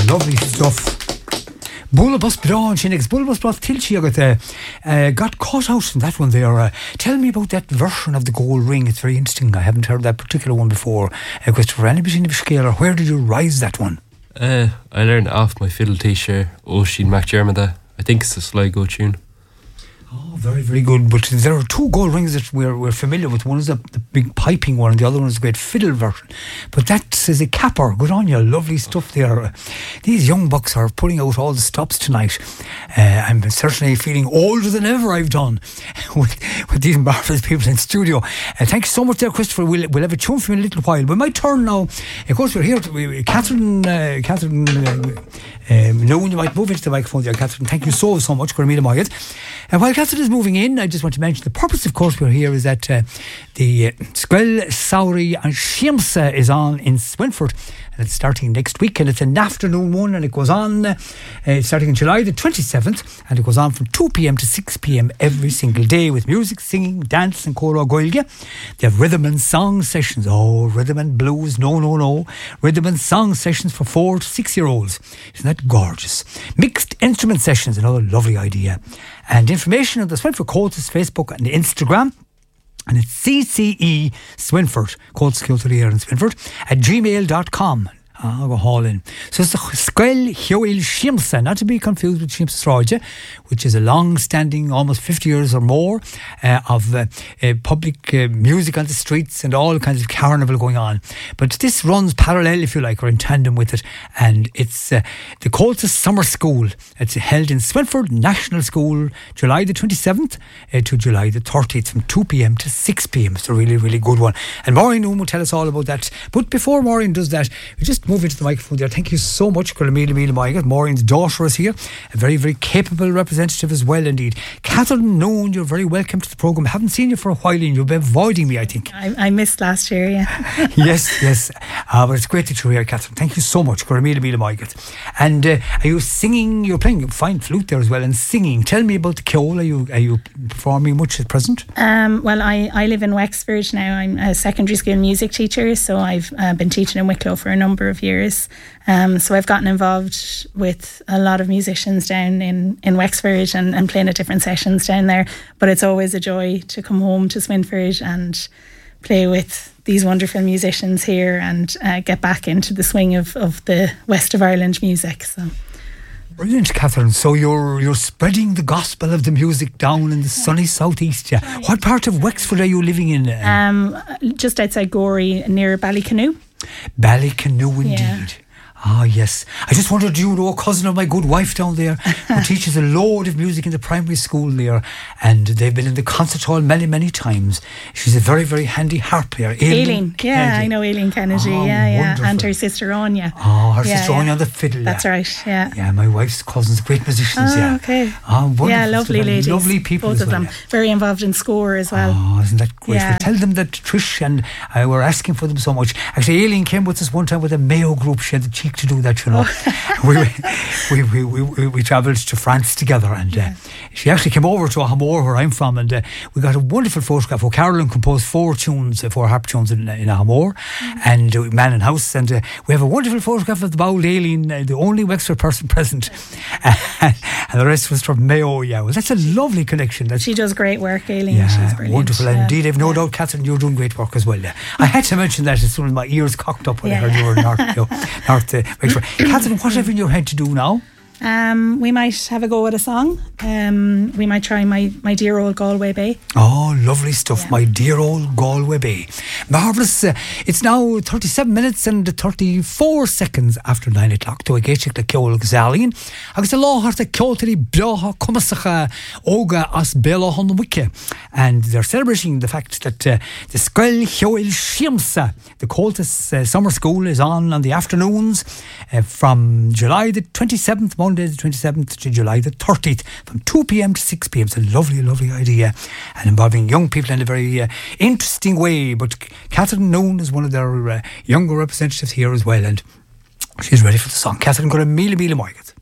lovely stuff. Bullabus Braun, Shinix, Bullabus Braun Tilchi got caught out in that one there. Tell me about that version of the gold ring. It's very interesting. I haven't heard that particular one before. Christopher, anybody in the scaler, where did you rise that one? I learned it off my fiddle teacher, Oisin McDermott. I think it's a Sligo tune. Oh, very, very good. But there are two gold rings that we're familiar with. One is the big piping one, and the other one is the great fiddle version. But that is a capper. Good on you. Lovely stuff there. These young bucks are pulling out all the stops tonight. I'm certainly feeling older than ever I've done with these marvellous people in studio. Thanks so much there, Christopher. We'll have a tune for you in a little while. We might turn now. Of course, we're here. Catherine, Noon, you might move into the microphone there, Catherine. Thank you so much. And while Catherine is moving in, I just want to mention the purpose, of course, we're here is that the Squel, Sowry and Shiamsa is on in Swinford. And it's starting next week, and it's an afternoon one, and it goes on starting in July the 27th, and it goes on from 2 p.m. to 6 p.m. every single day with music, singing, dance and Cora Goilge. They have rhythm and song sessions. Oh, rhythm and blues, no. Rhythm and song sessions for 4 to 6 year olds. Isn't that gorgeous? Mixed instrument sessions, another lovely idea. And information on the Swinford Coates Facebook and Instagram. And it's CCE Swinford, Coates Kiltary in Swinford, at gmail.com. I'll go haul in. So it's the Squel Hioil Shiamsa, not to be confused with Shiamsa Sráide, which is a long-standing, almost 50 years or more, of public music on the streets and all kinds of carnival going on. But this runs parallel, if you like, or in tandem with it. And it's the Coates Summer School. It's held in Swinford National School, July the 27th to July the 30th, from 2 p.m. to 6 p.m. It's a really, really good one. And Maureen Noon will tell us all about that. But before Maureen does that, we just move into the microphone there. Thank you so much. Maureen's daughter is here, a very, very capable representative as well indeed. Catherine Noon, you're very welcome to the programme. I haven't seen you for a while and you've been avoiding me, I think. I missed last year, yeah. yes. But it's great that you're here, Catherine. Thank you so much. And are you singing? You're playing fine flute there as well and singing. Tell me about the Ceol. Are you performing much at present? Well, I live in Wexford now. I'm a secondary school music teacher, so I've been teaching in Wicklow for a number of years. So I've gotten involved with a lot of musicians down in Wexford and playing at different sessions down there. But it's always a joy to come home to Swinford and play with these wonderful musicians here and get back into the swing of the West of Ireland music. So. Brilliant, Catherine. So you're spreading the gospel of the music down in the sunny southeast. Yeah. Right. What part of Wexford are you living in? Just outside Gorey, near Ballycanoe. Ballycanoe, indeed. Yeah. Ah, yes. I just wondered, do you know a cousin of my good wife down there who teaches a load of music in the primary school there, and they've been in the concert hall many, many times. She's a very, very handy harp player. Aileen. Yeah, I know Aileen Kennedy. Yeah. And her sister Anya. Oh, her sister Anya on the fiddle. That's right, yeah. Yeah, my wife's cousins, great musicians, yeah. Okay. Yeah, lovely ladies. Lovely people both as well. Both of them. Very involved in score as well. Oh, isn't that great? Yeah. Well, tell them that Trish and I were asking for them so much. Actually, Aileen came with us one time with a Mayo group. She had the cheek to do that, you know. we travelled to France together, and she actually came over to Ahamore, where I'm from, and we got a wonderful photograph. Oh, Carolyn composed 4 harp tunes in Ahamore, and Man and House, and we have a wonderful photograph of the bowl Aileen, the only Wexford person present, and the rest was from Mayo. Yeah, well, that's a lovely connection. She does great work, Aileen. Yeah, she's brilliant. Wonderful. And indeed, I've no doubt, Catherine, you're doing great work as well. Yeah. I had to mention that as soon as my ears cocked up when I heard you were North Wexford. Catherine, what have you in your head to do now? We might have a go at a song. We might try my Dear Old Galway Bay. Oh, lovely stuff. Yeah. My Dear Old Galway Bay. Marvellous. It's now 37 minutes and 34 seconds after 9 o'clock to a géisteach le Ceol Gzalian. Agus a láthart a Ceoltarí Bleacha Cumasacha Óga as Béla on the Wicca. And they're celebrating the fact that the Squel Hioil Shiamsa, the Coates Summer School, is on the afternoons from July the 27th, Monday the 27th to July the 30th, from 2 p.m. to 6 p.m. It's a lovely, lovely idea, and involving young people in a very interesting way. But Catherine Noon is one of their younger representatives here as well, and she's ready for the song. Catherine, go to Míle Míle Maigad.